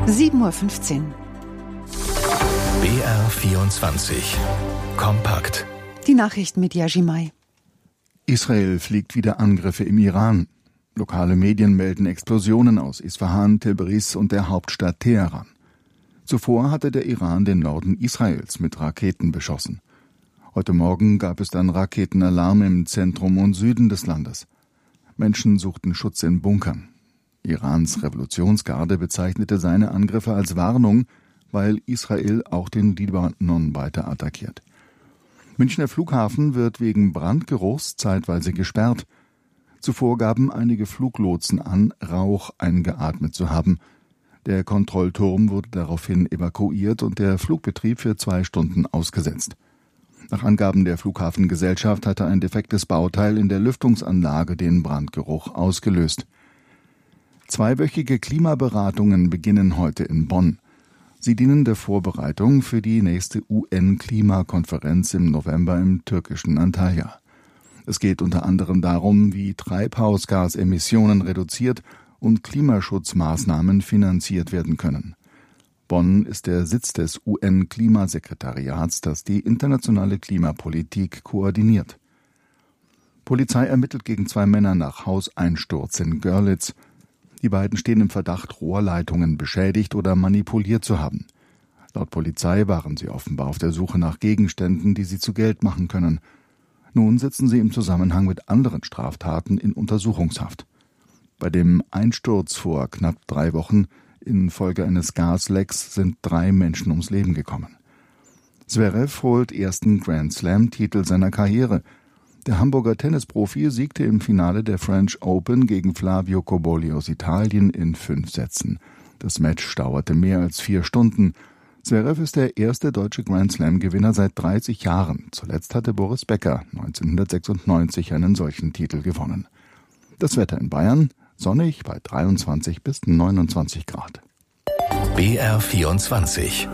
7:15 Uhr. BR24 Kompakt. Die Nachrichten mit Yajimai. Israel fliegt wieder Angriffe im Iran. Lokale Medien melden Explosionen aus Isfahan, Tebris und der Hauptstadt Teheran. Zuvor hatte der Iran den Norden Israels mit Raketen beschossen. Heute Morgen gab es dann Raketenalarm im Zentrum und Süden des Landes. Menschen suchten Schutz in Bunkern. Irans Revolutionsgarde bezeichnete seine Angriffe als Warnung, weil Israel auch den Libanon weiter attackiert. Münchner Flughafen wird wegen Brandgeruchs zeitweise gesperrt. Zuvor gaben einige Fluglotsen an, Rauch eingeatmet zu haben. Der Kontrollturm wurde daraufhin evakuiert und der Flugbetrieb für 2 Stunden ausgesetzt. Nach Angaben der Flughafengesellschaft hatte ein defektes Bauteil in der Lüftungsanlage den Brandgeruch ausgelöst. 2-wöchige Klimaberatungen beginnen heute in Bonn. Sie dienen der Vorbereitung für die nächste UN-Klimakonferenz im November im türkischen Antalya. Es geht unter anderem darum, wie Treibhausgasemissionen reduziert und Klimaschutzmaßnahmen finanziert werden können. Bonn ist der Sitz des UN-Klimasekretariats, das die internationale Klimapolitik koordiniert. Polizei ermittelt gegen 2 Männer nach Hauseinsturz in Görlitz. Die beiden stehen im Verdacht, Rohrleitungen beschädigt oder manipuliert zu haben. Laut Polizei waren sie offenbar auf der Suche nach Gegenständen, die sie zu Geld machen können. Nun sitzen sie im Zusammenhang mit anderen Straftaten in Untersuchungshaft. Bei dem Einsturz vor knapp 3 Wochen infolge eines Gaslecks sind 3 Menschen ums Leben gekommen. Zverev holt ersten Grand-Slam-Titel seiner Karriere. Der Hamburger Tennisprofi siegte im Finale der French Open gegen Flavio Cobolli aus Italien in 5 Sätzen. Das Match dauerte mehr als 4 Stunden. Zverev ist der erste deutsche Grand-Slam-Gewinner seit 30 Jahren. Zuletzt hatte Boris Becker 1996 einen solchen Titel gewonnen. Das Wetter in Bayern: sonnig bei 23 bis 29 Grad. BR24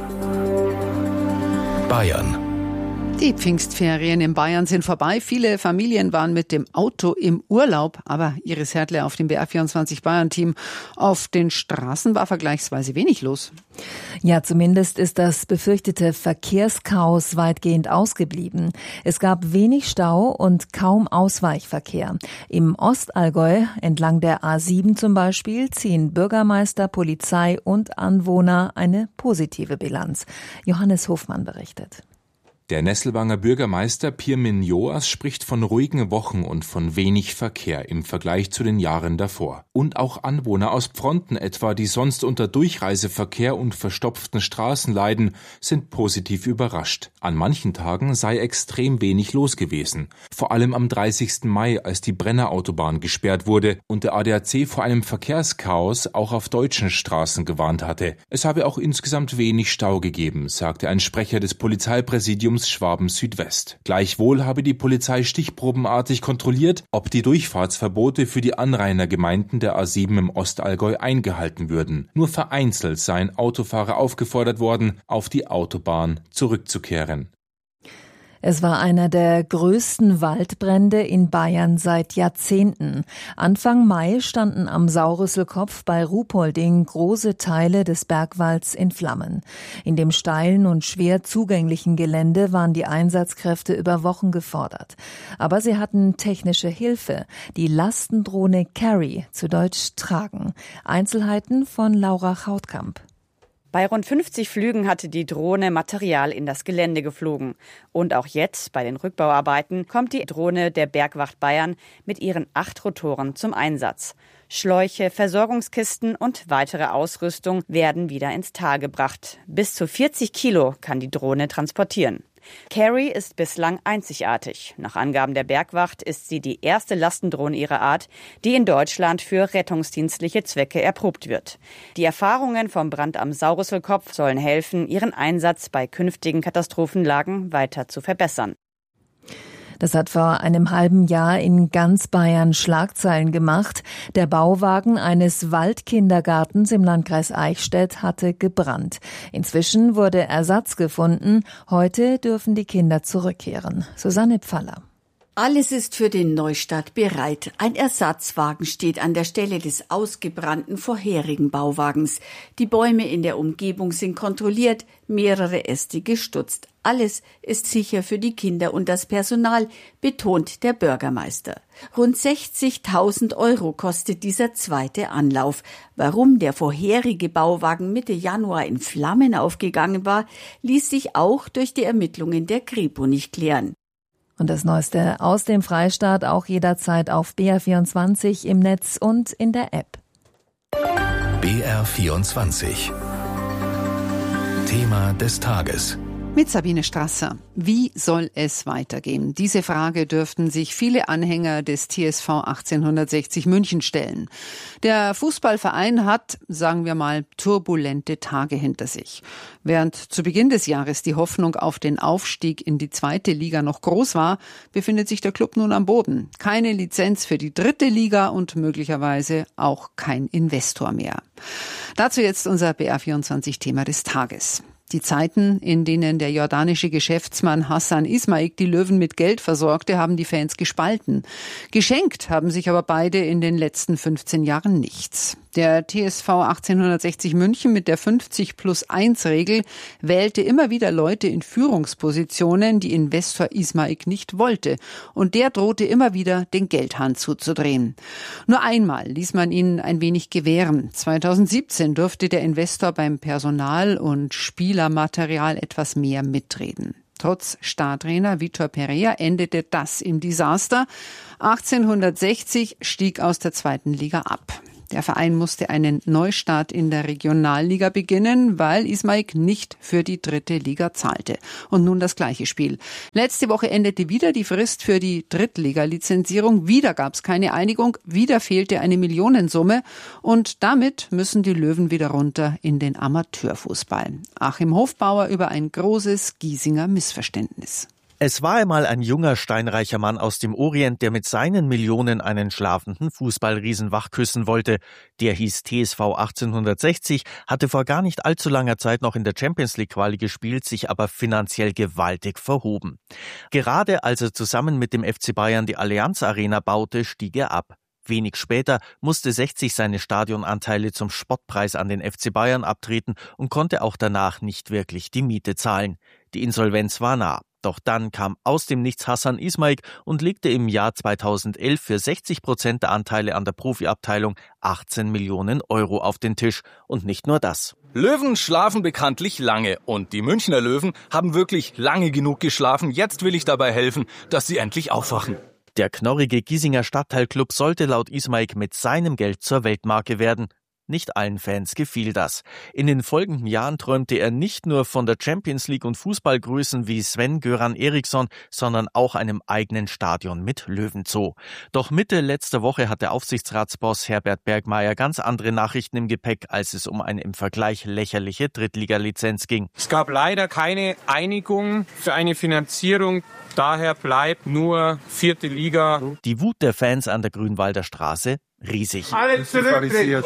Bayern. Die Pfingstferien in Bayern sind vorbei. Viele Familien waren mit dem Auto im Urlaub, aber Iris Hertle auf dem BR24 Bayern-Team. Auf den Straßen war vergleichsweise wenig los. Ja, zumindest ist das befürchtete Verkehrschaos weitgehend ausgeblieben. Es gab wenig Stau und kaum Ausweichverkehr. Im Ostallgäu, entlang der A7 zum Beispiel, ziehen Bürgermeister, Polizei und Anwohner eine positive Bilanz. Johannes Hofmann berichtet. Der Nesselwanger Bürgermeister Pirmin Joas spricht von ruhigen Wochen und von wenig Verkehr im Vergleich zu den Jahren davor. Und auch Anwohner aus Pfronten etwa, die sonst unter Durchreiseverkehr und verstopften Straßen leiden, sind positiv überrascht. An manchen Tagen sei extrem wenig los gewesen. Vor allem am 30. Mai, als die Brennerautobahn gesperrt wurde und der ADAC vor einem Verkehrschaos auch auf deutschen Straßen gewarnt hatte. Es habe auch insgesamt wenig Stau gegeben, sagte ein Sprecher des Polizeipräsidiums Schwaben Südwest. Gleichwohl habe die Polizei stichprobenartig kontrolliert, ob die Durchfahrtsverbote für die Anrainergemeinden der A7 im Ostallgäu eingehalten würden. Nur vereinzelt seien Autofahrer aufgefordert worden, auf die Autobahn zurückzukehren. Es war einer der größten Waldbrände in Bayern seit Jahrzehnten. Anfang Mai standen am Saurüsselkopf bei Ruhpolding große Teile des Bergwalds in Flammen. In dem steilen und schwer zugänglichen Gelände waren die Einsatzkräfte über Wochen gefordert. Aber sie hatten technische Hilfe, die Lastendrohne Carry, zu Deutsch Tragen. Einzelheiten von Laura Chautkamp. Bei rund 50 Flügen hatte die Drohne Material in das Gelände geflogen. Und auch jetzt, bei den Rückbauarbeiten, kommt die Drohne der Bergwacht Bayern mit ihren 8 Rotoren zum Einsatz. Schläuche, Versorgungskisten und weitere Ausrüstung werden wieder ins Tal gebracht. Bis zu 40 Kilo kann die Drohne transportieren. Carry ist bislang einzigartig. Nach Angaben der Bergwacht ist sie die erste Lastendrohne ihrer Art, die in Deutschland für rettungsdienstliche Zwecke erprobt wird. Die Erfahrungen vom Brand am Saurüsselkopf sollen helfen, ihren Einsatz bei künftigen Katastrophenlagen weiter zu verbessern. Das hat vor einem halben Jahr in ganz Bayern Schlagzeilen gemacht. Der Bauwagen eines Waldkindergartens im Landkreis Eichstätt hatte gebrannt. Inzwischen wurde Ersatz gefunden. Heute dürfen die Kinder zurückkehren. Susanne Pfaller. Alles ist für den Neustart bereit. Ein Ersatzwagen steht an der Stelle des ausgebrannten vorherigen Bauwagens. Die Bäume in der Umgebung sind kontrolliert, mehrere Äste gestutzt. Alles ist sicher für die Kinder und das Personal, betont der Bürgermeister. Rund 60.000 € kostet dieser zweite Anlauf. Warum der vorherige Bauwagen Mitte Januar in Flammen aufgegangen war, ließ sich auch durch die Ermittlungen der Kripo nicht klären. Und das Neueste aus dem Freistaat auch jederzeit auf BR24 im Netz und in der App. BR24 Thema des Tages. Mit Sabine Strasser. Wie soll es weitergehen? Diese Frage dürften sich viele Anhänger des TSV 1860 München stellen. Der Fußballverein hat, sagen wir mal, turbulente Tage hinter sich. Während zu Beginn des Jahres die Hoffnung auf den Aufstieg in die zweite Liga noch groß war, befindet sich der Club nun am Boden. Keine Lizenz für die dritte Liga und möglicherweise auch kein Investor mehr. Dazu jetzt unser BR24-Thema des Tages. Die Zeiten, in denen der jordanische Geschäftsmann Hassan Ismaik die Löwen mit Geld versorgte, haben die Fans gespalten. Geschenkt haben sich aber beide in den letzten 15 Jahren nichts. Der TSV 1860 München mit der 50+1-Regel wählte immer wieder Leute in Führungspositionen, die Investor Ismaik nicht wollte. Und der drohte immer wieder, den Geldhahn zuzudrehen. Nur einmal ließ man ihn ein wenig gewähren. 2017 durfte der Investor beim Personal- und Spielermaterial etwas mehr mitreden. Trotz Startrainer Vitor Pereira endete das im Desaster. 1860 stieg aus der zweiten Liga ab. Der Verein musste einen Neustart in der Regionalliga beginnen, weil Ismaik nicht für die dritte Liga zahlte. Und nun das gleiche Spiel. Letzte Woche endete wieder die Frist für die Drittliga-Lizenzierung. Wieder gab es keine Einigung, wieder fehlte eine Millionensumme. Und damit müssen die Löwen wieder runter in den Amateurfußball. Achim Hofbauer über ein großes Giesinger Missverständnis. Es war einmal ein junger, steinreicher Mann aus dem Orient, der mit seinen Millionen einen schlafenden Fußballriesen wachküssen wollte. Der hieß TSV 1860, hatte vor gar nicht allzu langer Zeit noch in der Champions-League-Quali gespielt, sich aber finanziell gewaltig verhoben. Gerade als er zusammen mit dem FC Bayern die Allianz Arena baute, stieg er ab. Wenig später musste 60 seine Stadionanteile zum Spottpreis an den FC Bayern abtreten und konnte auch danach nicht wirklich die Miete zahlen. Die Insolvenz war nah. Doch dann kam aus dem Nichts Hassan Ismaik und legte im Jahr 2011 für 60% der Anteile an der Profiabteilung 18 Millionen € auf den Tisch. Und nicht nur das. Löwen schlafen bekanntlich lange und die Münchner Löwen haben wirklich lange genug geschlafen. Jetzt will ich dabei helfen, dass sie endlich aufwachen. Der knorrige Giesinger Stadtteilclub sollte laut Ismaik mit seinem Geld zur Weltmarke werden. Nicht allen Fans gefiel das. In den folgenden Jahren träumte er nicht nur von der Champions League und Fußballgrößen wie Sven-Göran Eriksson, sondern auch einem eigenen Stadion mit Löwenzoo. Doch Mitte letzter Woche hat der Aufsichtsratsboss Herbert Bergmeier ganz andere Nachrichten im Gepäck, als es um eine im Vergleich lächerliche Drittliga-Lizenz ging. Es gab leider keine Einigung für eine Finanzierung. Daher bleibt nur vierte Liga. Die Wut der Fans an der Grünwalder Straße riesig. Alle zurücktreten!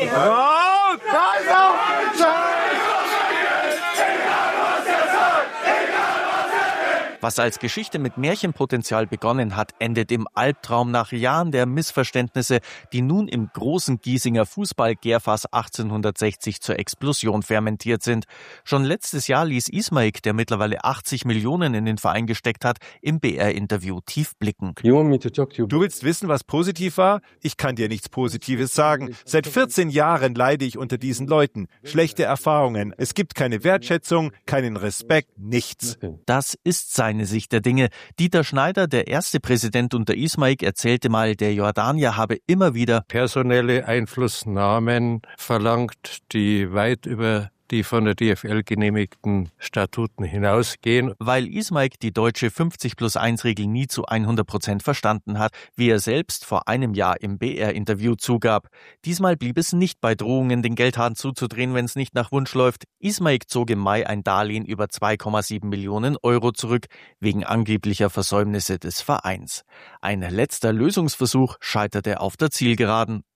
Was als Geschichte mit Märchenpotenzial begonnen hat, endet im Albtraum nach Jahren der Missverständnisse, die nun im großen Giesinger Fußball-Gärfass 1860 zur Explosion fermentiert sind. Schon letztes Jahr ließ Ismaik, der mittlerweile 80 Millionen in den Verein gesteckt hat, im BR-Interview tief blicken. Du willst wissen, was positiv war? Ich kann dir nichts Positives sagen. Seit 14 Jahren leide ich unter diesen Leuten. Schlechte Erfahrungen. Es gibt keine Wertschätzung, keinen Respekt, nichts. Das ist seine Sicht der Dinge. Dieter Schneider, der erste Präsident unter Ismaik, erzählte mal, der Jordanier habe immer wieder personelle Einflussnahmen verlangt, die weit über die von der DFL genehmigten Statuten hinausgehen. Weil Ismaik die deutsche 50+1-Regel nie zu 100% verstanden hat, wie er selbst vor einem Jahr im BR-Interview zugab. Diesmal blieb es nicht bei Drohungen, den Geldhahn zuzudrehen, wenn es nicht nach Wunsch läuft. Ismaik zog im Mai ein Darlehen über 2,7 Millionen € zurück, wegen angeblicher Versäumnisse des Vereins. Ein letzter Lösungsversuch scheiterte auf der Zielgeraden und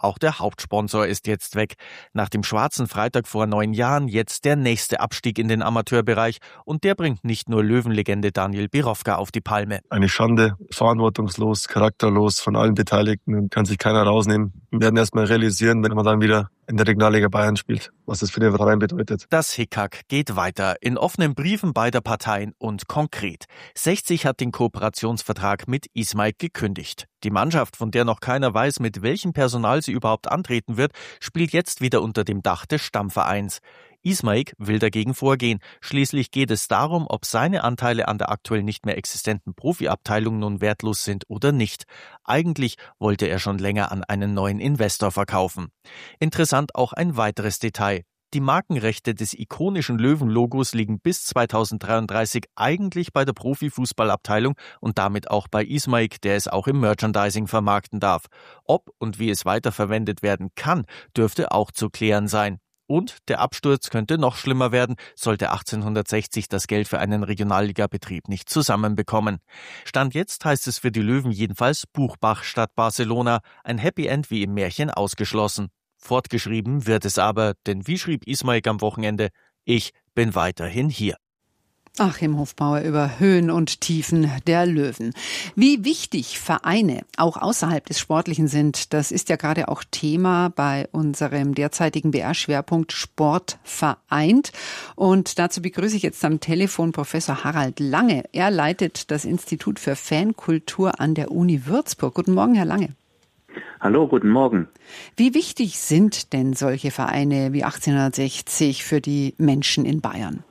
Auch der Hauptsponsor ist jetzt weg. Nach dem schwarzen Freitag vor 9 Jahren jetzt der nächste Abstieg in den Amateurbereich. Und der bringt nicht nur Löwenlegende Daniel Birovka auf die Palme. Eine Schande, verantwortungslos, charakterlos von allen Beteiligten, kann sich keiner rausnehmen. Wir werden erstmal realisieren, wenn man dann wieder in der Regionalliga Bayern spielt, was das für den Verein bedeutet. Das Hickhack geht weiter, in offenen Briefen beider Parteien und konkret. 60 hat den Kooperationsvertrag mit Ismaik gekündigt. Die Mannschaft, von der noch keiner weiß, mit welchem Personal sie überhaupt antreten wird, spielt jetzt wieder unter dem Dach des Stammvereins. Ismaik will dagegen vorgehen. Schließlich geht es darum, ob seine Anteile an der aktuell nicht mehr existenten Profiabteilung nun wertlos sind oder nicht. Eigentlich wollte er schon länger an einen neuen Investor verkaufen. Interessant auch ein weiteres Detail. Die Markenrechte des ikonischen Löwen-Logos liegen bis 2033 eigentlich bei der Profifußballabteilung und damit auch bei Ismaik, der es auch im Merchandising vermarkten darf. Ob und wie es weiterverwendet werden kann, dürfte auch zu klären sein. Und der Absturz könnte noch schlimmer werden, sollte 1860 das Geld für einen Regionalligabetrieb nicht zusammenbekommen. Stand jetzt heißt es für die Löwen jedenfalls Buchbach statt Barcelona, ein Happy End wie im Märchen ausgeschlossen. Fortgeschrieben wird es aber, denn wie schrieb Ismaik am Wochenende, ich bin weiterhin hier. Achim Hofbauer über Höhen und Tiefen der Löwen. Wie wichtig Vereine auch außerhalb des Sportlichen sind, das ist ja gerade auch Thema bei unserem derzeitigen BR-Schwerpunkt Sport vereint. Und dazu begrüße ich jetzt am Telefon Professor Harald Lange. Er leitet das Institut für Fankultur an der Uni Würzburg. Guten Morgen, Herr Lange. Hallo, guten Morgen. Wie wichtig sind denn solche Vereine wie 1860 für die Menschen in Bayern?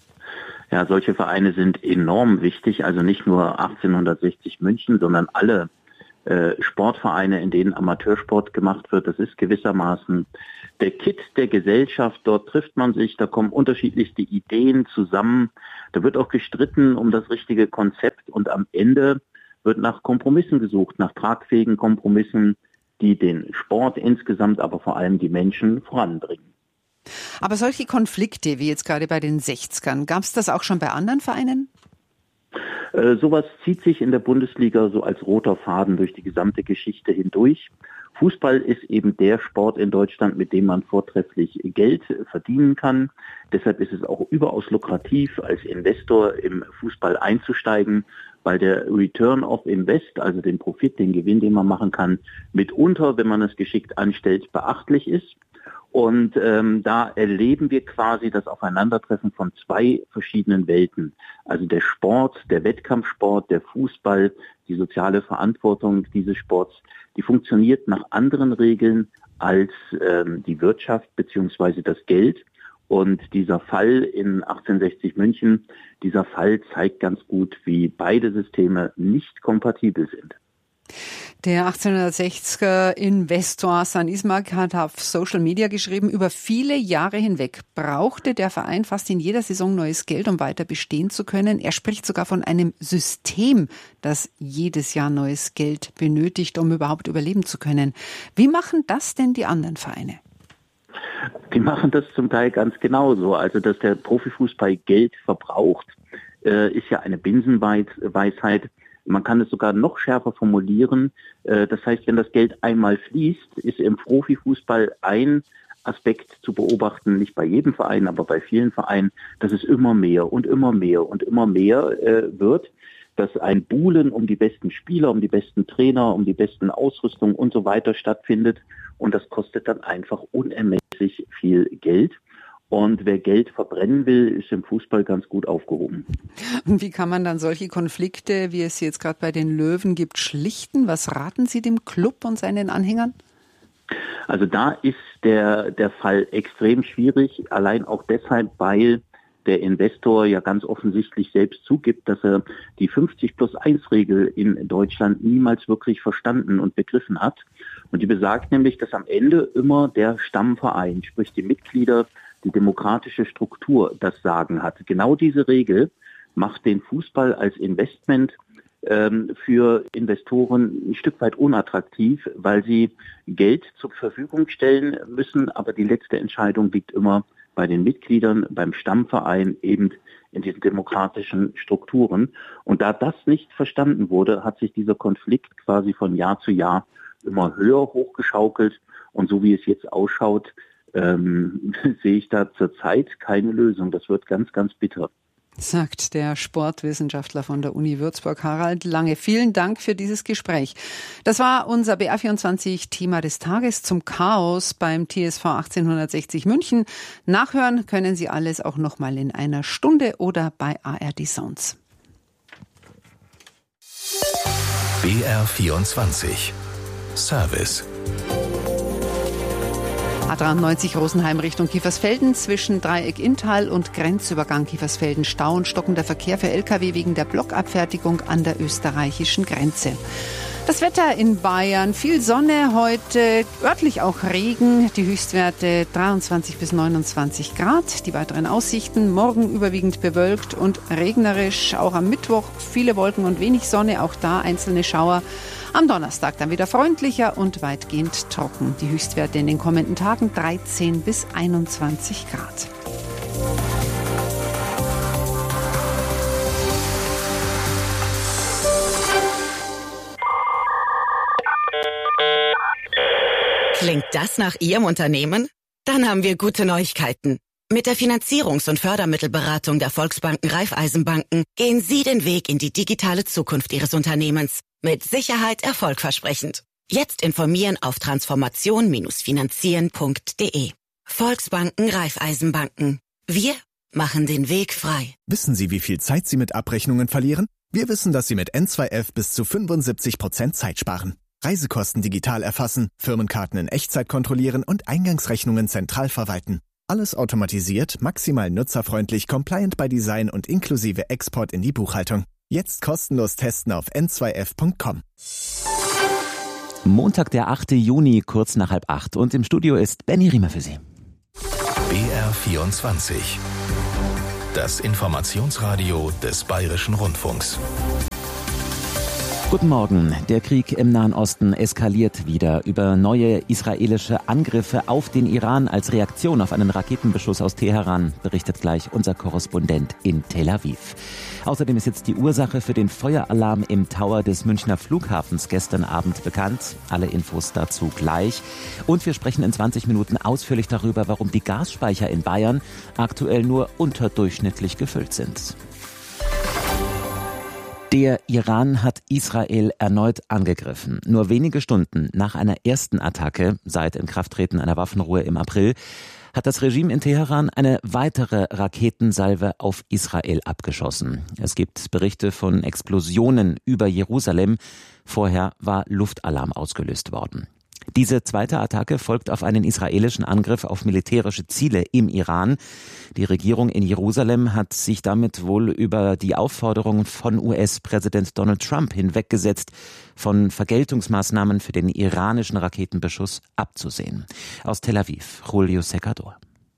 Ja, solche Vereine sind enorm wichtig, also nicht nur 1860 München, sondern alle Sportvereine, in denen Amateursport gemacht wird. Das ist gewissermaßen der Kitt der Gesellschaft. Dort trifft man sich, da kommen unterschiedlichste Ideen zusammen. Da wird auch gestritten um das richtige Konzept und am Ende wird nach Kompromissen gesucht, nach tragfähigen Kompromissen, die den Sport insgesamt, aber vor allem die Menschen voranbringen. Aber solche Konflikte, wie jetzt gerade bei den 60ern, gab es das auch schon bei anderen Vereinen? Sowas zieht sich in der Bundesliga so als roter Faden durch die gesamte Geschichte hindurch. Fußball ist eben der Sport in Deutschland, mit dem man vortrefflich Geld verdienen kann. Deshalb ist es auch überaus lukrativ, als Investor im Fußball einzusteigen, weil der Return of Invest, also den Profit, den Gewinn, den man machen kann, mitunter, wenn man es geschickt anstellt, beachtlich ist. Und da erleben wir quasi das Aufeinandertreffen von zwei verschiedenen Welten. Also der Sport, der Wettkampfsport, der Fußball, die soziale Verantwortung dieses Sports, die funktioniert nach anderen Regeln als die Wirtschaft bzw. das Geld. Und dieser Fall in 1860 München, dieser Fall zeigt ganz gut, wie beide Systeme nicht kompatibel sind. Der 1860er Investor Hassan Ismaik hat auf Social Media geschrieben, über viele Jahre hinweg brauchte der Verein fast in jeder Saison neues Geld, um weiter bestehen zu können. Er spricht sogar von einem System, das jedes Jahr neues Geld benötigt, um überhaupt überleben zu können. Wie machen das denn die anderen Vereine? Die machen das zum Teil ganz genauso. Also, dass der Profifußball Geld verbraucht, ist ja eine Binsenweisheit. Man kann es sogar noch schärfer formulieren. Das heißt, wenn das Geld einmal fließt, ist im Profifußball ein Aspekt zu beobachten, nicht bei jedem Verein, aber bei vielen Vereinen, dass es immer mehr und immer mehr und immer mehr wird, dass ein Buhlen um die besten Spieler, um die besten Trainer, um die besten Ausrüstung und so weiter stattfindet. Und das kostet dann einfach unermesslich viel Geld. Und wer Geld verbrennen will, ist im Fußball ganz gut aufgehoben. Und wie kann man dann solche Konflikte, wie es jetzt gerade bei den Löwen gibt, schlichten? Was raten Sie dem Club und seinen Anhängern? Also da ist der Fall extrem schwierig, allein auch deshalb, weil der Investor ja ganz offensichtlich selbst zugibt, dass er die 50+1-Regel in Deutschland niemals wirklich verstanden und begriffen hat. Und die besagt nämlich, dass am Ende immer der Stammverein, sprich die Mitglieder, die demokratische Struktur das Sagen hat. Genau diese Regel macht den Fußball als Investment für Investoren ein Stück weit unattraktiv, weil sie Geld zur Verfügung stellen müssen, aber die letzte Entscheidung liegt immer bei den Mitgliedern, beim Stammverein, eben in diesen demokratischen Strukturen. Und da das nicht verstanden wurde, hat sich dieser Konflikt quasi von Jahr zu Jahr immer höher hochgeschaukelt. Und so wie es jetzt ausschaut, sehe ich da zurzeit keine Lösung. Das wird ganz, ganz bitter. Sagt der Sportwissenschaftler von der Uni Würzburg, Harald Lange. Vielen Dank für dieses Gespräch. Das war unser BR24-Thema des Tages zum Chaos beim TSV 1860 München. Nachhören können Sie alles auch nochmal in einer Stunde oder bei ARD Sounds. BR24 Service. A93 Rosenheim Richtung Kiefersfelden zwischen Dreieck Inntal und Grenzübergang Kiefersfelden Stau und stockender Verkehr für Lkw wegen der Blockabfertigung an der österreichischen Grenze. Das Wetter in Bayern, viel Sonne heute, örtlich auch Regen, die Höchstwerte 23 bis 29 Grad. Die weiteren Aussichten, morgen überwiegend bewölkt und regnerisch, auch am Mittwoch viele Wolken und wenig Sonne, auch da einzelne Schauer. Am Donnerstag dann wieder freundlicher und weitgehend trocken. Die Höchstwerte in den kommenden Tagen 13 bis 21 Grad. Klingt das nach Ihrem Unternehmen? Dann haben wir gute Neuigkeiten. Mit der Finanzierungs- und Fördermittelberatung der Volksbanken Raiffeisenbanken gehen Sie den Weg in die digitale Zukunft Ihres Unternehmens. Mit Sicherheit erfolgversprechend. Jetzt informieren auf transformation-finanzieren.de. Volksbanken Raiffeisenbanken. Wir machen den Weg frei. Wissen Sie, wie viel Zeit Sie mit Abrechnungen verlieren? Wir wissen, dass Sie mit N2F bis zu 75% Zeit sparen. Reisekosten digital erfassen, Firmenkarten in Echtzeit kontrollieren und Eingangsrechnungen zentral verwalten. Alles automatisiert, maximal nutzerfreundlich, compliant by Design und inklusive Export in die Buchhaltung. Jetzt kostenlos testen auf n2f.com. Montag, der 8. Juni, kurz nach 7:30. Und im Studio ist Benny Riemer für Sie. BR24. Das Informationsradio des Bayerischen Rundfunks. Guten Morgen. Der Krieg im Nahen Osten eskaliert wieder. Über neue israelische Angriffe auf den Iran als Reaktion auf einen Raketenbeschuss aus Teheran berichtet gleich unser Korrespondent in Tel Aviv. Außerdem ist jetzt die Ursache für den Feueralarm im Tower des Münchner Flughafens gestern Abend bekannt. Alle Infos dazu gleich. Und wir sprechen in 20 Minuten ausführlich darüber, warum die Gasspeicher in Bayern aktuell nur unterdurchschnittlich gefüllt sind. Der Iran hat Israel erneut angegriffen. Nur wenige Stunden nach einer ersten Attacke seit Inkrafttreten einer Waffenruhe im April hat das Regime in Teheran eine weitere Raketensalve auf Israel abgeschossen. Es gibt Berichte von Explosionen über Jerusalem. Vorher war Luftalarm ausgelöst worden. Diese zweite Attacke folgt auf einen israelischen Angriff auf militärische Ziele im Iran. Die Regierung in Jerusalem hat sich damit wohl über die Aufforderung von US-Präsident Donald Trump hinweggesetzt, von Vergeltungsmaßnahmen für den iranischen Raketenbeschuss abzusehen. Aus Tel Aviv, Julio Secador.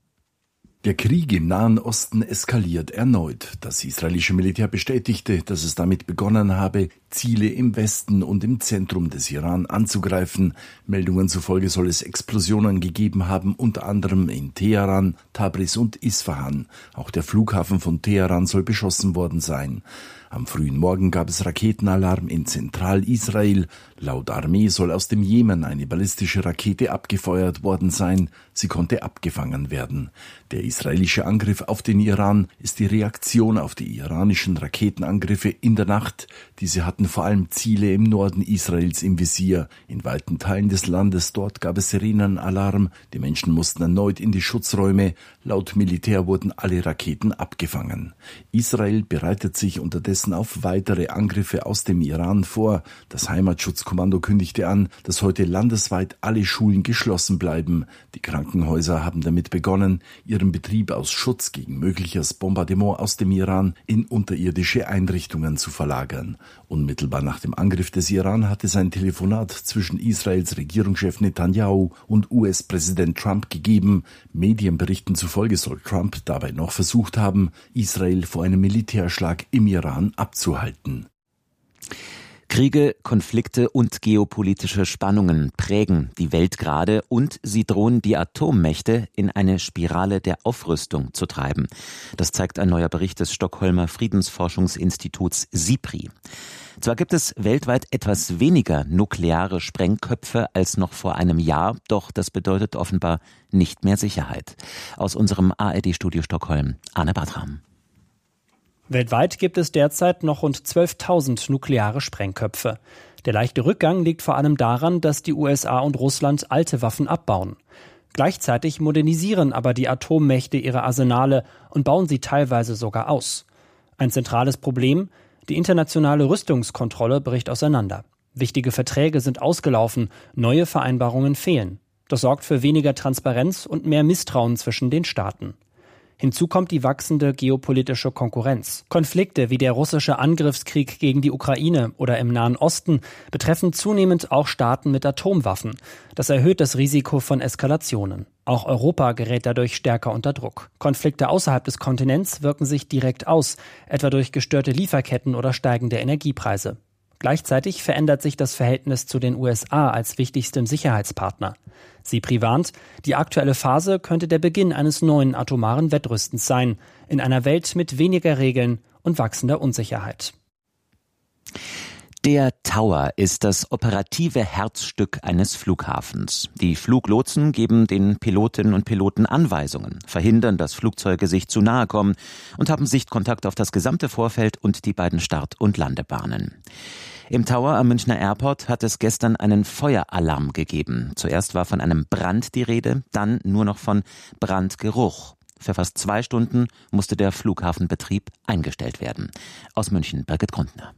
Der Krieg im Nahen Osten eskaliert erneut. Das israelische Militär bestätigte, dass es damit begonnen habe, Ziele im Westen und im Zentrum des Iran anzugreifen. Meldungen zufolge soll es Explosionen gegeben haben, unter anderem in Teheran, Tabriz und Isfahan. Auch der Flughafen von Teheran soll beschossen worden sein. Am frühen Morgen gab es Raketenalarm in Zentralisrael. Laut Armee soll aus dem Jemen eine ballistische Rakete abgefeuert worden sein. Sie konnte abgefangen werden. Der israelische Angriff auf den Iran ist die Reaktion auf die iranischen Raketenangriffe in der Nacht. Diese hatten vor allem Ziele im Norden Israels im Visier. In weiten Teilen des Landes dort gab es Sirenenalarm. Die Menschen mussten erneut in die Schutzräume. Laut Militär wurden alle Raketen abgefangen. Israel bereitet sich unterdessen auf weitere Angriffe aus dem Iran vor. Das Heimatschutzkommando kündigte an, dass heute landesweit alle Schulen geschlossen bleiben. Die Krankenhäuser haben damit begonnen, ihren Betrieb aus Schutz gegen mögliches Bombardement aus dem Iran in unterirdische Einrichtungen zu verlagern. Unmittelbar nach dem Angriff des Iran hatte es ein Telefonat zwischen Israels Regierungschef Netanyahu und US-Präsident Trump gegeben. Medienberichten zufolge soll Trump dabei noch versucht haben, Israel vor einem Militärschlag im Iran abzuhalten. Kriege, Konflikte und geopolitische Spannungen prägen die Welt gerade und sie drohen die Atommächte in eine Spirale der Aufrüstung zu treiben. Das zeigt ein neuer Bericht des Stockholmer Friedensforschungsinstituts SIPRI. Zwar gibt es weltweit etwas weniger nukleare Sprengköpfe als noch vor einem Jahr, doch das bedeutet offenbar nicht mehr Sicherheit. Aus unserem ARD-Studio Stockholm, Arne Bartram. Weltweit gibt es derzeit noch rund 12.000 nukleare Sprengköpfe. Der leichte Rückgang liegt vor allem daran, dass die USA und Russland alte Waffen abbauen. Gleichzeitig modernisieren aber die Atommächte ihre Arsenale und bauen sie teilweise sogar aus. Ein zentrales Problem: die internationale Rüstungskontrolle bricht auseinander. Wichtige Verträge sind ausgelaufen, neue Vereinbarungen fehlen. Das sorgt für weniger Transparenz und mehr Misstrauen zwischen den Staaten. Hinzu kommt die wachsende geopolitische Konkurrenz. Konflikte wie der russische Angriffskrieg gegen die Ukraine oder im Nahen Osten betreffen zunehmend auch Staaten mit Atomwaffen. Das erhöht das Risiko von Eskalationen. Auch Europa gerät dadurch stärker unter Druck. Konflikte außerhalb des Kontinents wirken sich direkt aus, etwa durch gestörte Lieferketten oder steigende Energiepreise. Gleichzeitig verändert sich das Verhältnis zu den USA als wichtigstem Sicherheitspartner. SIPRI warnt, die aktuelle Phase könnte der Beginn eines neuen atomaren Wettrüstens sein, in einer Welt mit weniger Regeln und wachsender Unsicherheit. Der Tower ist das operative Herzstück eines Flughafens. Die Fluglotsen geben den Pilotinnen und Piloten Anweisungen, verhindern, dass Flugzeuge sich zu nahe kommen und haben Sichtkontakt auf das gesamte Vorfeld und die beiden Start- und Landebahnen. Im Tower am Münchner Airport hat es gestern einen Feueralarm gegeben. Zuerst war von einem Brand die Rede, dann nur noch von Brandgeruch. Für fast 2 Stunden musste der Flughafenbetrieb eingestellt werden. Aus München, Birgit Grundner.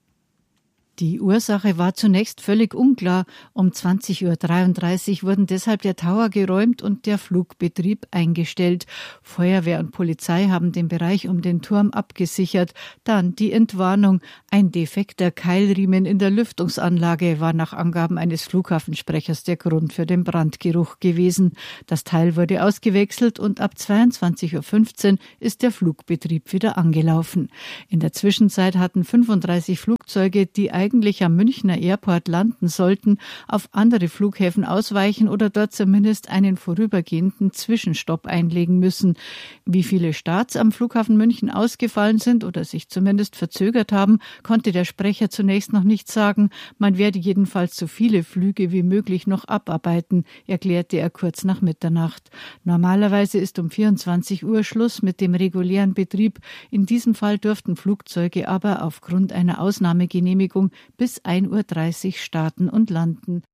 Die Ursache war zunächst völlig unklar. Um 20.33 Uhr wurden deshalb der Tower geräumt und der Flugbetrieb eingestellt. Feuerwehr und Polizei haben den Bereich um den Turm abgesichert. Dann die Entwarnung. Ein defekter Keilriemen in der Lüftungsanlage war nach Angaben eines Flughafensprechers der Grund für den Brandgeruch gewesen. Das Teil wurde ausgewechselt und ab 22.15 Uhr ist der Flugbetrieb wieder angelaufen. In der Zwischenzeit hatten 35 Flugzeuge, die eigentlich am Münchner Airport landen sollten, auf andere Flughäfen ausweichen oder dort zumindest einen vorübergehenden Zwischenstopp einlegen müssen. Wie viele Starts am Flughafen München ausgefallen sind oder sich zumindest verzögert haben, konnte der Sprecher zunächst noch nicht sagen. Man werde jedenfalls so viele Flüge wie möglich noch abarbeiten, erklärte er kurz nach Mitternacht. Normalerweise ist um 24 Uhr Schluss mit dem regulären Betrieb. In diesem Fall dürften Flugzeuge aber aufgrund einer Ausnahmegenehmigung bis 1.30 Uhr starten und landen.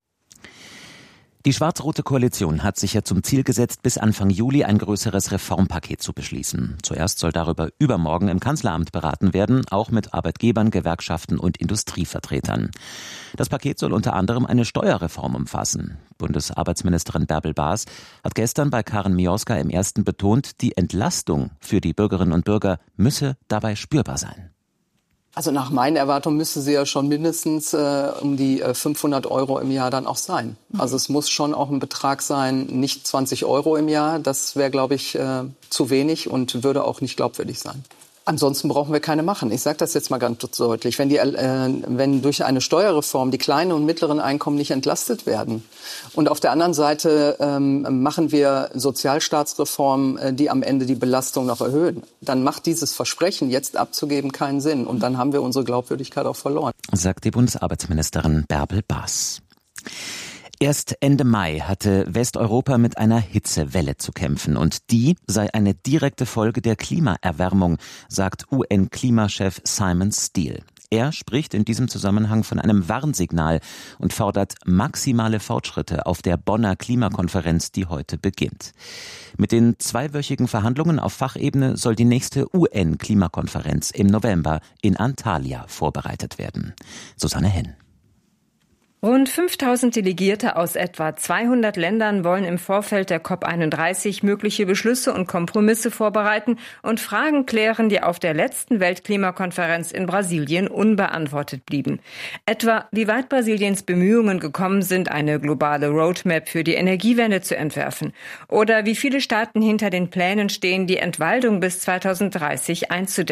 Die schwarz-rote Koalition hat sich ja zum Ziel gesetzt, bis Anfang Juli ein größeres Reformpaket zu beschließen. Zuerst soll darüber übermorgen im Kanzleramt beraten werden, auch mit Arbeitgebern, Gewerkschaften und Industrievertretern. Das Paket soll unter anderem eine Steuerreform umfassen. Bundesarbeitsministerin Bärbel Baas hat gestern bei Karen Mioska im Ersten betont, die Entlastung für die Bürgerinnen und Bürger müsse dabei spürbar sein. Also nach meinen Erwartungen müsste sie ja schon mindestens um die 500 € im Jahr dann auch sein. Also es muss schon auch ein Betrag sein, nicht 20 € im Jahr. Das wäre, glaube ich, zu wenig und würde auch nicht glaubwürdig sein. Ansonsten brauchen wir keine machen. Ich sage das jetzt mal ganz deutlich. Wenn durch eine Steuerreform die kleinen und mittleren Einkommen nicht entlastet werden und auf der anderen Seite machen wir Sozialstaatsreformen, die am Ende die Belastung noch erhöhen, dann macht dieses Versprechen, jetzt abzugeben, keinen Sinn. Und dann haben wir unsere Glaubwürdigkeit auch verloren. Sagt die Bundesarbeitsministerin Bärbel Baas. Erst Ende Mai hatte Westeuropa mit einer Hitzewelle zu kämpfen und die sei eine direkte Folge der Klimaerwärmung, sagt UN-Klimachef Simon Steele. Er spricht in diesem Zusammenhang von einem Warnsignal und fordert maximale Fortschritte auf der Bonner Klimakonferenz, die heute beginnt. Mit den 2-wöchigen Verhandlungen auf Fachebene soll die nächste UN-Klimakonferenz im November in Antalya vorbereitet werden. Susanne Henn. Rund 5000 Delegierte aus etwa 200 Ländern wollen im Vorfeld der COP31 mögliche Beschlüsse und Kompromisse vorbereiten und Fragen klären, die auf der letzten Weltklimakonferenz in Brasilien unbeantwortet blieben. Etwa, wie weit Brasiliens Bemühungen gekommen sind, eine globale Roadmap für die Energiewende zu entwerfen. Oder wie viele Staaten hinter den Plänen stehen, die Entwaldung bis 2030 einzudämmen.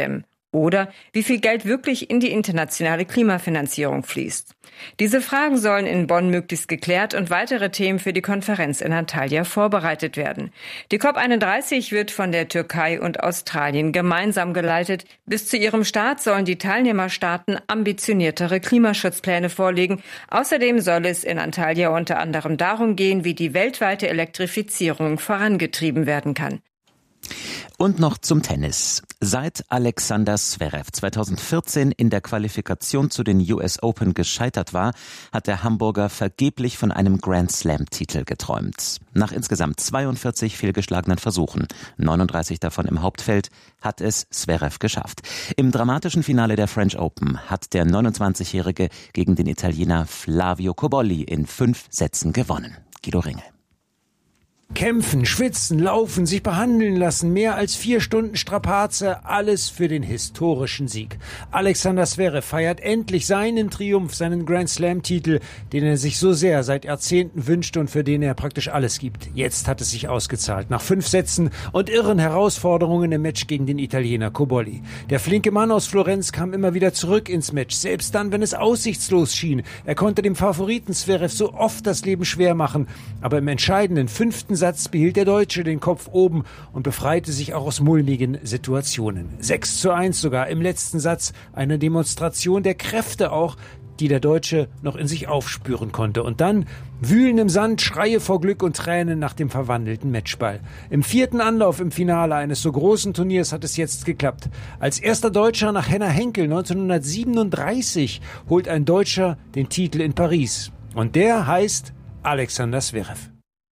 Oder wie viel Geld wirklich in die internationale Klimafinanzierung fließt. Diese Fragen sollen in Bonn möglichst geklärt und weitere Themen für die Konferenz in Antalya vorbereitet werden. Die COP31 wird von der Türkei und Australien gemeinsam geleitet. Bis zu ihrem Start sollen die Teilnehmerstaaten ambitioniertere Klimaschutzpläne vorlegen. Außerdem soll es in Antalya unter anderem darum gehen, wie die weltweite Elektrifizierung vorangetrieben werden kann. Und noch zum Tennis. Seit Alexander Zverev 2014 in der Qualifikation zu den US Open gescheitert war, hat der Hamburger vergeblich von einem Grand-Slam-Titel geträumt. Nach insgesamt 42 fehlgeschlagenen Versuchen, 39 davon im Hauptfeld, hat es Zverev geschafft. Im dramatischen Finale der French Open hat der 29-Jährige gegen den Italiener Flavio Cobolli in 5 Sätzen gewonnen. Guido Ringel. Kämpfen, schwitzen, laufen, sich behandeln lassen, mehr als 4 Stunden Strapaze, alles für den historischen Sieg. Alexander Zverev feiert endlich seinen Triumph, seinen Grand-Slam-Titel, den er sich so sehr seit Jahrzehnten wünschte und für den er praktisch alles gibt. Jetzt hat es sich ausgezahlt, nach 5 Sätzen und irren Herausforderungen im Match gegen den Italiener Cobolli. Der flinke Mann aus Florenz kam immer wieder zurück ins Match, selbst dann, wenn es aussichtslos schien. Er konnte dem Favoriten Zverev so oft das Leben schwer machen, aber im entscheidenden 5. Satz behielt der Deutsche den Kopf oben und befreite sich auch aus mulmigen Situationen. 6:1 sogar im letzten Satz, eine Demonstration der Kräfte auch, die der Deutsche noch in sich aufspüren konnte. Und dann wühlen im Sand, Schreie vor Glück und Tränen nach dem verwandelten Matchball. Im 4. Anlauf im Finale eines so großen Turniers hat es jetzt geklappt. Als erster Deutscher nach Henner Henkel 1937 holt ein Deutscher den Titel in Paris. Und der heißt Alexander Zverev.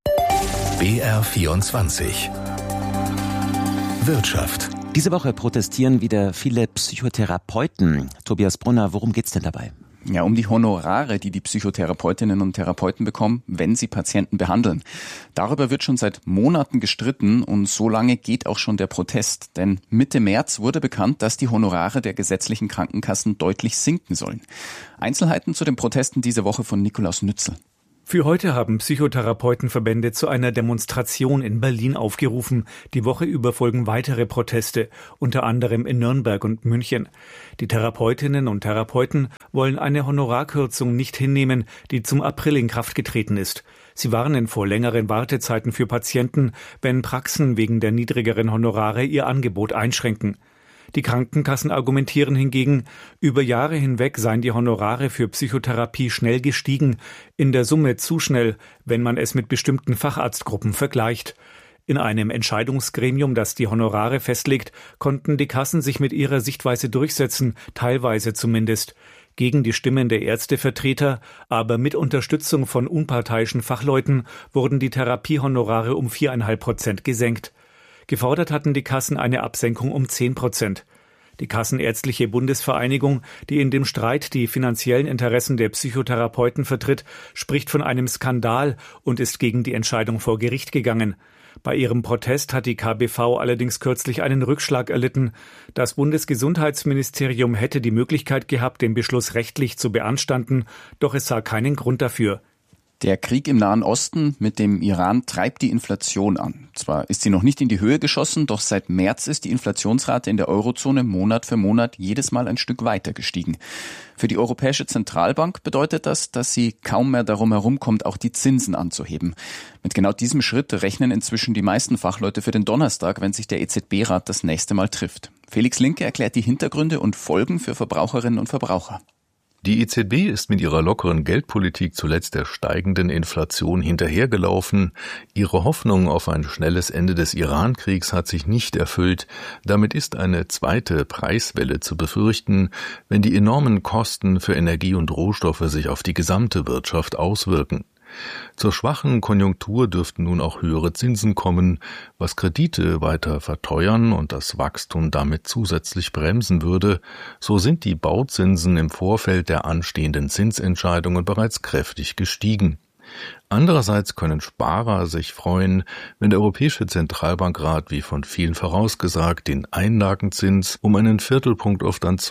BR24 Wirtschaft. Diese Woche protestieren wieder viele Psychotherapeuten. Tobias Brunner, worum geht's denn dabei? Ja, um die Honorare, die die Psychotherapeutinnen und Therapeuten bekommen, wenn sie Patienten behandeln. Darüber wird schon seit Monaten gestritten und so lange geht auch schon der Protest. Denn Mitte März wurde bekannt, dass die Honorare der gesetzlichen Krankenkassen deutlich sinken sollen. Einzelheiten zu den Protesten diese Woche von Nikolaus Nützel. Für heute haben Psychotherapeutenverbände zu einer Demonstration in Berlin aufgerufen. Die Woche über folgen weitere Proteste, unter anderem in Nürnberg und München. Die Therapeutinnen und Therapeuten wollen eine Honorarkürzung nicht hinnehmen, die zum April in Kraft getreten ist. Sie warnen vor längeren Wartezeiten für Patienten, wenn Praxen wegen der niedrigeren Honorare ihr Angebot einschränken. Die Krankenkassen argumentieren hingegen, über Jahre hinweg seien die Honorare für Psychotherapie schnell gestiegen, in der Summe zu schnell, wenn man es mit bestimmten Facharztgruppen vergleicht. In einem Entscheidungsgremium, das die Honorare festlegt, konnten die Kassen sich mit ihrer Sichtweise durchsetzen, teilweise zumindest. Gegen die Stimmen der Ärztevertreter, aber mit Unterstützung von unparteiischen Fachleuten, wurden die Therapiehonorare um 4,5% gesenkt. Gefordert hatten die Kassen eine Absenkung um 10%. Die Kassenärztliche Bundesvereinigung, die in dem Streit die finanziellen Interessen der Psychotherapeuten vertritt, spricht von einem Skandal und ist gegen die Entscheidung vor Gericht gegangen. Bei ihrem Protest hat die KBV allerdings kürzlich einen Rückschlag erlitten. Das Bundesgesundheitsministerium hätte die Möglichkeit gehabt, den Beschluss rechtlich zu beanstanden, doch es sah keinen Grund dafür. Der Krieg im Nahen Osten mit dem Iran treibt die Inflation an. Zwar ist sie noch nicht in die Höhe geschossen, doch seit März ist die Inflationsrate in der Eurozone Monat für Monat jedes Mal ein Stück weiter gestiegen. Für die Europäische Zentralbank bedeutet das, dass sie kaum mehr darum herumkommt, auch die Zinsen anzuheben. Mit genau diesem Schritt rechnen inzwischen die meisten Fachleute für den Donnerstag, wenn sich der EZB-Rat das nächste Mal trifft. Felix Linke erklärt die Hintergründe und Folgen für Verbraucherinnen und Verbraucher. Die EZB ist mit ihrer lockeren Geldpolitik zuletzt der steigenden Inflation hinterhergelaufen. Ihre Hoffnung auf ein schnelles Ende des Iran-Kriegs hat sich nicht erfüllt. Damit ist eine zweite Preiswelle zu befürchten, wenn die enormen Kosten für Energie und Rohstoffe sich auf die gesamte Wirtschaft auswirken. Zur schwachen Konjunktur dürften nun auch höhere Zinsen kommen, was Kredite weiter verteuern und das Wachstum damit zusätzlich bremsen würde. So sind die Bauzinsen im Vorfeld der anstehenden Zinsentscheidungen bereits kräftig gestiegen. Andererseits können Sparer sich freuen, wenn der Europäische Zentralbankrat, wie von vielen vorausgesagt, den Einlagenzins um einen Viertelpunkt auf dann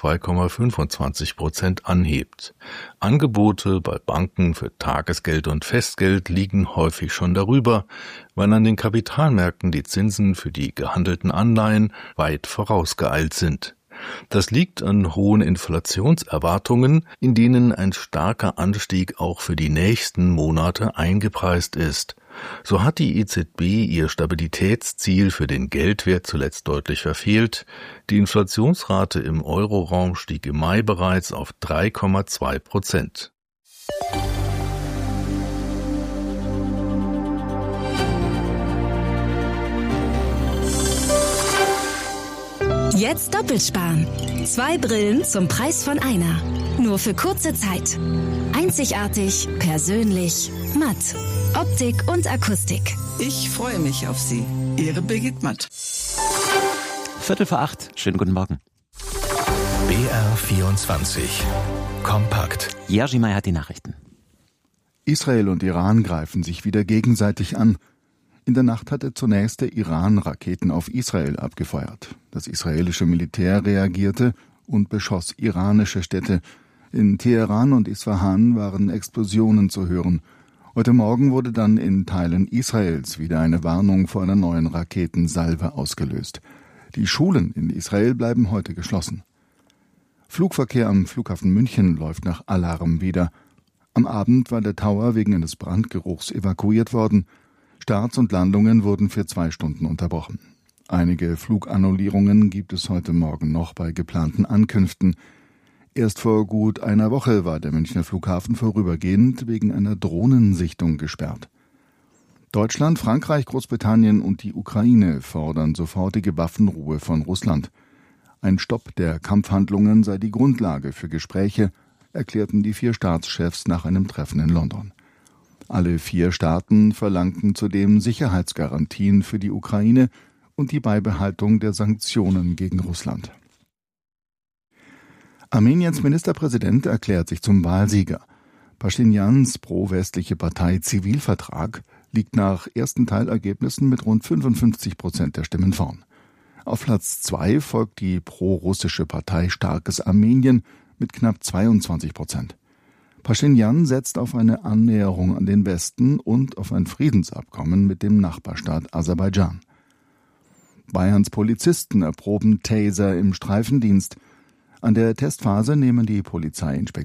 2,25% anhebt. Angebote bei Banken für Tagesgeld und Festgeld liegen häufig schon darüber, weil an den Kapitalmärkten die Zinsen für die gehandelten Anleihen weit vorausgeeilt sind. Das liegt an hohen Inflationserwartungen, in denen ein starker Anstieg auch für die nächsten Monate eingepreist ist. So hat die EZB ihr Stabilitätsziel für den Geldwert zuletzt deutlich verfehlt. Die Inflationsrate im Euroraum stieg im Mai bereits auf 3,2%. Jetzt doppelt sparen. 2 Brillen zum Preis von einer. Nur für kurze Zeit. Einzigartig, persönlich, matt. Optik und Akustik. Ich freue mich auf Sie. Ihre Birgit Matt. 7:45. Schönen guten Morgen. BR24. Kompakt. Jerzy Meyer hat die Nachrichten. Israel und Iran greifen sich wieder gegenseitig an. In der Nacht hatte zunächst der Iran Raketen auf Israel abgefeuert. Das israelische Militär reagierte und beschoss iranische Städte. In Teheran und Isfahan waren Explosionen zu hören. Heute Morgen wurde dann in Teilen Israels wieder eine Warnung vor einer neuen Raketensalve ausgelöst. Die Schulen in Israel bleiben heute geschlossen. Flugverkehr am Flughafen München läuft nach Alarm wieder. Am Abend war der Tower wegen eines Brandgeruchs evakuiert worden. Starts und Landungen wurden für 2 Stunden unterbrochen. Einige Flugannullierungen gibt es heute Morgen noch bei geplanten Ankünften. Erst vor gut einer Woche war der Münchner Flughafen vorübergehend wegen einer Drohnensichtung gesperrt. Deutschland, Frankreich, Großbritannien und die Ukraine fordern sofortige Waffenruhe von Russland. Ein Stopp der Kampfhandlungen sei die Grundlage für Gespräche, erklärten die 4 Staatschefs nach einem Treffen in London. Alle 4 Staaten verlangten zudem Sicherheitsgarantien für die Ukraine und die Beibehaltung der Sanktionen gegen Russland. Armeniens Ministerpräsident erklärt sich zum Wahlsieger. Paschinyans pro-westliche Partei Zivilvertrag liegt nach ersten Teilergebnissen mit rund 55% der Stimmen vorn. Auf Platz 2 folgt die pro-russische Partei Starkes Armenien mit knapp 22%. Paschinjan setzt auf eine Annäherung an den Westen und auf ein Friedensabkommen mit dem Nachbarstaat Aserbaidschan. Bayerns Polizisten erproben Taser im Streifendienst. An der Testphase nehmen die Polizeiinspektoren